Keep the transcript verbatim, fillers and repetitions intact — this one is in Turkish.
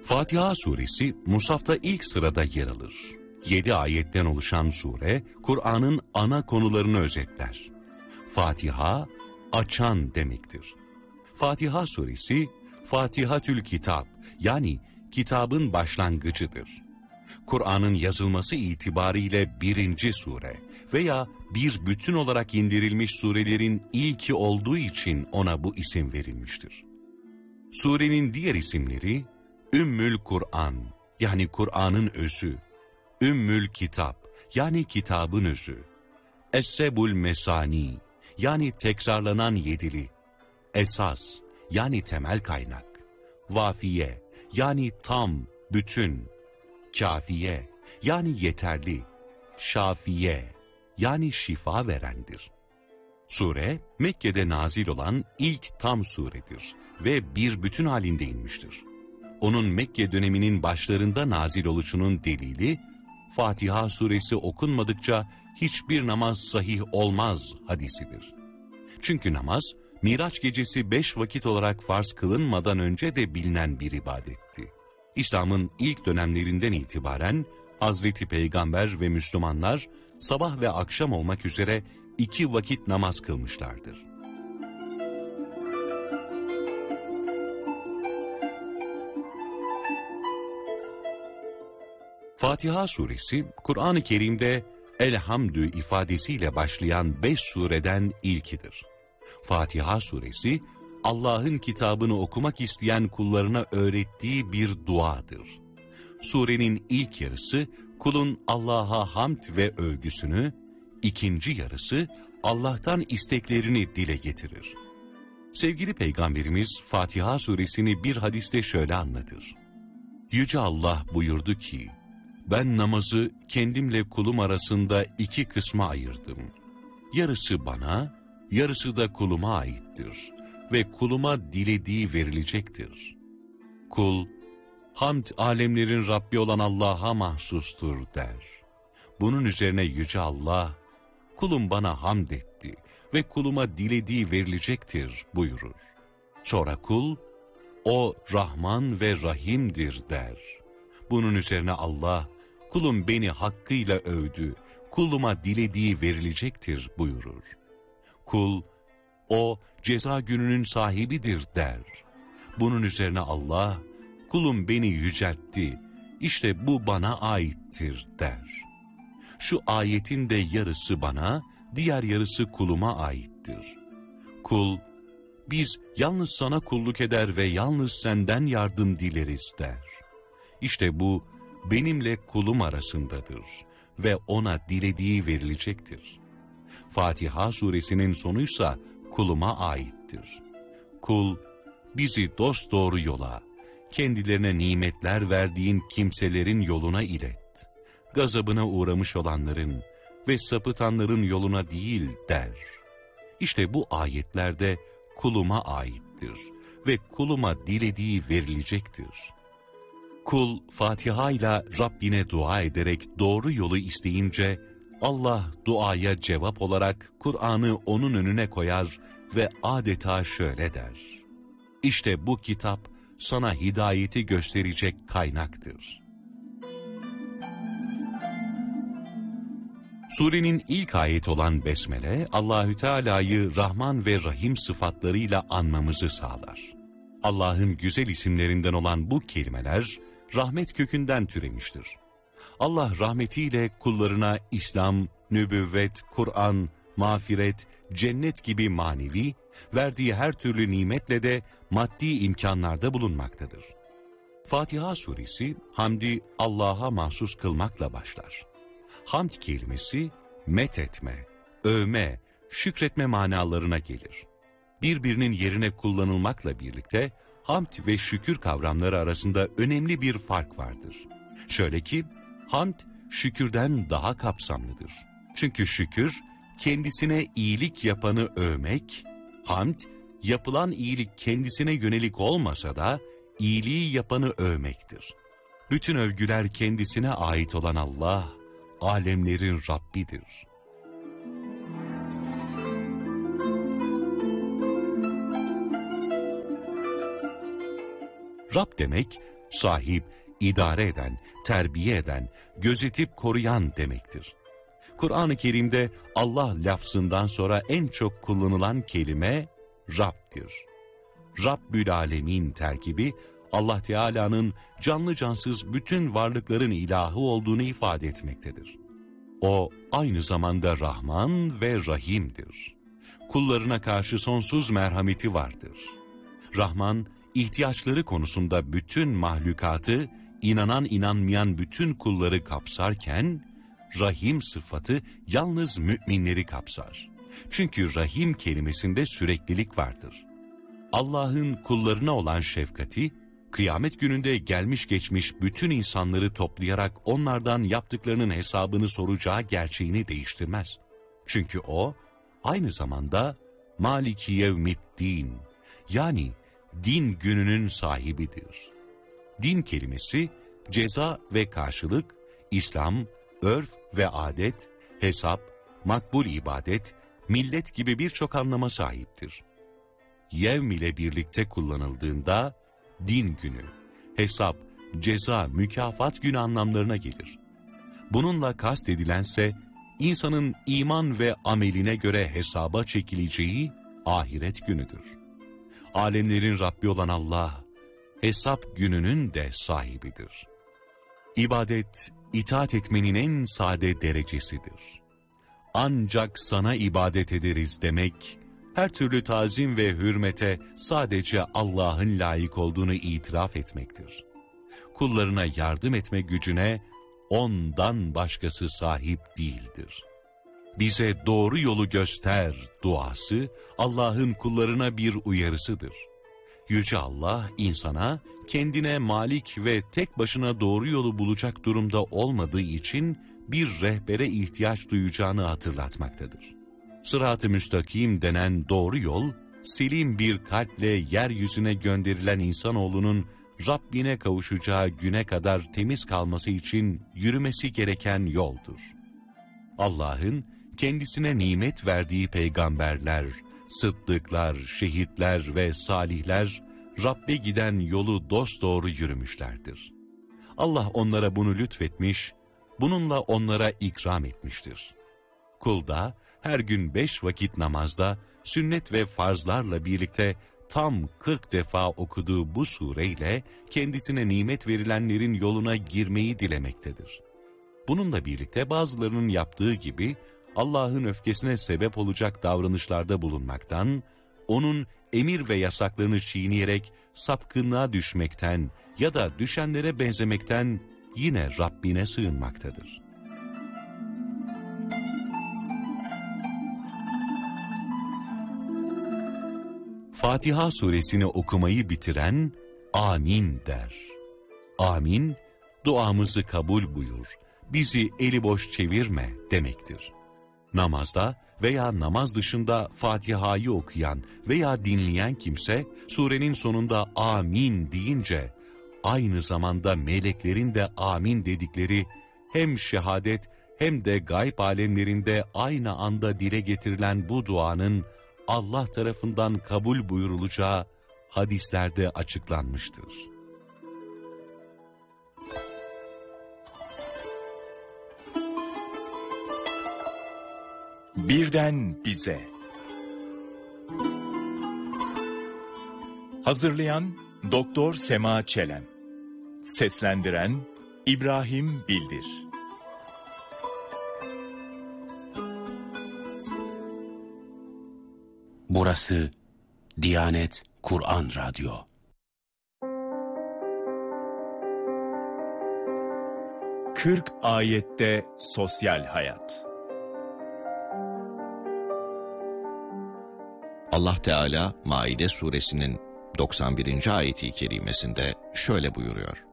Fatiha suresi Musaf'ta ilk sırada yer alır. Yedi ayetten oluşan sure, Kur'an'ın ana konularını özetler. Fatiha, açan demektir. Fatiha suresi, Fatihatül Kitap, yani kitabın başlangıcıdır. Kur'an'ın yazılması itibariyle birinci sure veya bir bütün olarak indirilmiş surelerin ilki olduğu için ona bu isim verilmiştir. Surenin diğer isimleri, Ümmül Kur'an, yani Kur'an'ın özü, Ümmül Kitap, yani kitabın özü, Es-Sebul Mesani, yani tekrarlanan yedili, Esas, yani temel kaynak, Vafiye, yani tam, bütün, Kafiye, yani yeterli, Şafiye, yani şifa verendir. Sure, Mekke'de nazil olan ilk tam suredir ve bir bütün halinde inmiştir. Onun Mekke döneminin başlarında nazil oluşunun delili, Fatiha suresi okunmadıkça hiçbir namaz sahih olmaz hadisidir. Çünkü namaz, Miraç gecesi beş vakit olarak farz kılınmadan önce de bilinen bir ibadetti. İslam'ın ilk dönemlerinden itibaren Hazreti Peygamber ve Müslümanlar sabah ve akşam olmak üzere iki vakit namaz kılmışlardır. Fatiha suresi, Kur'an-ı Kerim'de Elhamdü ifadesiyle başlayan beş sureden ilkidir. Fatiha suresi, Allah'ın kitabını okumak isteyen kullarına öğrettiği bir duadır. Surenin ilk yarısı, kulun Allah'a hamd ve övgüsünü, ikinci yarısı Allah'tan isteklerini dile getirir. Sevgili Peygamberimiz Fatiha suresini bir hadiste şöyle anlatır. Yüce Allah buyurdu ki, ben namazı kendimle kulum arasında iki kısma ayırdım. Yarısı bana, yarısı da kuluma aittir ve kuluma dilediği verilecektir. Kul, hamd alemlerin Rabbi olan Allah'a mahsustur der. Bunun üzerine Yüce Allah, kulum bana hamd etti ve kuluma dilediği verilecektir buyurur. Sonra kul, o Rahman ve Rahim'dir der. Bunun üzerine Allah, kulum beni hakkıyla övdü, kuluma dilediği verilecektir buyurur. Kul, o ceza gününün sahibidir der. Bunun üzerine Allah, kulum beni yüceltti, işte bu bana aittir der. Şu ayetin de yarısı bana, diğer yarısı kuluma aittir. Kul, biz yalnız sana kulluk eder ve yalnız senden yardım dileriz der. İşte bu benimle kulum arasındadır ve ona dilediği verilecektir. Fatiha suresinin sonuysa kuluma aittir. Kul, bizi dosdoğru yola, kendilerine nimetler verdiğin kimselerin yoluna ilet. Gazabına uğramış olanların ve sapıtanların yoluna değil der. İşte bu ayetlerde kuluma aittir ve kuluma dilediği verilecektir. Kul Fatiha ile Rabbine dua ederek doğru yolu isteyince Allah duaya cevap olarak Kur'an'ı onun önüne koyar ve adeta şöyle der. İşte bu kitap sana hidayeti gösterecek kaynaktır. Surenin ilk ayeti olan Besmele, Allahü Teala'yı Rahman ve Rahim sıfatlarıyla anmamızı sağlar. Allah'ın güzel isimlerinden olan bu kelimeler, rahmet kökünden türemiştir. Allah rahmetiyle kullarına İslam, nübüvvet, Kur'an, mağfiret, cennet gibi manevi, verdiği her türlü nimetle de maddi imkanlarda bulunmaktadır. Fatiha suresi, hamdi Allah'a mahsus kılmakla başlar. Hamd kelimesi, met etme, övme, şükretme manalarına gelir. Birbirinin yerine kullanılmakla birlikte, hamd ve şükür kavramları arasında önemli bir fark vardır. Şöyle ki, hamd şükürden daha kapsamlıdır. Çünkü şükür, kendisine iyilik yapanı övmek, hamd, yapılan iyilik kendisine yönelik olmasa da, iyiliği yapanı övmektir. Bütün övgüler kendisine ait olan Allah, alemlerin Rabbidir. Rab demek, Sahip, idare eden, terbiye eden, gözetip koruyan demektir. Kur'an-ı Kerim'de Allah lafzından sonra en çok kullanılan kelime Rab'dir. Rabbül Alemin terkibi, Allah Teala'nın canlı cansız bütün varlıkların ilahı olduğunu ifade etmektedir. O aynı zamanda Rahman ve Rahim'dir. Kullarına karşı sonsuz merhameti vardır. Rahman, ihtiyaçları konusunda bütün mahlukatı, inanan inanmayan bütün kulları kapsarken, Rahim sıfatı yalnız müminleri kapsar. Çünkü Rahim kelimesinde süreklilik vardır. Allah'ın kullarına olan şefkati, kıyamet gününde gelmiş geçmiş bütün insanları toplayarak onlardan yaptıklarının hesabını soracağı gerçeğini değiştirmez. Çünkü o, aynı zamanda Maliki Yevmiddin, yani din gününün sahibidir. Din kelimesi, ceza ve karşılık, İslam, örf ve adet, hesap, makbul ibadet, millet gibi birçok anlama sahiptir. Yevm ile birlikte kullanıldığında, din günü, hesap, ceza, mükafat günü anlamlarına gelir. Bununla kastedilense, insanın iman ve ameline göre hesaba çekileceği ahiret günüdür. Alemlerin Rabbi olan Allah, hesap gününün de sahibidir. İbadet, itaat etmenin en sade derecesidir. Ancak sana ibadet ederiz demek, her türlü tazim ve hürmete sadece Allah'ın layık olduğunu itiraf etmektir. Kullarına yardım etme gücüne ondan başkası sahip değildir. Bize doğru yolu göster duası, Allah'ın kullarına bir uyarısıdır. Yüce Allah insana, kendine malik ve tek başına doğru yolu bulacak durumda olmadığı için bir rehbere ihtiyaç duyacağını hatırlatmaktadır. Sırat-ı müstakim denen doğru yol, selim bir kalple yeryüzüne gönderilen insanoğlunun Rabbine kavuşacağı güne kadar temiz kalması için yürümesi gereken yoldur. Allah'ın kendisine nimet verdiği peygamberler, sıddıklar, şehitler ve salihler, Rabbe giden yolu dosdoğru yürümüşlerdir. Allah onlara bunu lütfetmiş, bununla onlara ikram etmiştir. Kul da her gün beş vakit namazda, sünnet ve farzlarla birlikte tam kırk defa okuduğu bu sureyle kendisine nimet verilenlerin yoluna girmeyi dilemektedir. Bununla birlikte bazılarının yaptığı gibi Allah'ın öfkesine sebep olacak davranışlarda bulunmaktan, onun emir ve yasaklarını çiğneyerek sapkınlığa düşmekten ya da düşenlere benzemekten yine Rabbine sığınmaktadır. Fatiha suresini okumayı bitiren amin der. Amin, duamızı kabul buyur, bizi eli boş çevirme demektir. Namazda veya namaz dışında Fatiha'yı okuyan veya dinleyen kimse surenin sonunda amin deyince aynı zamanda meleklerin de amin dedikleri hem şehadet hem de gayb alemlerinde aynı anda dile getirilen bu duanın Allah tarafından kabul buyurulacağı hadislerde açıklanmıştır. Birden bize. Hazırlayan Doktor Sema Çelen. Seslendiren İbrahim Bildir. Burası Diyanet Kur'an Radyo. kırk ayette sosyal hayat. Allah Teala Maide suresinin doksan birinci ayeti kerimesinde şöyle buyuruyor.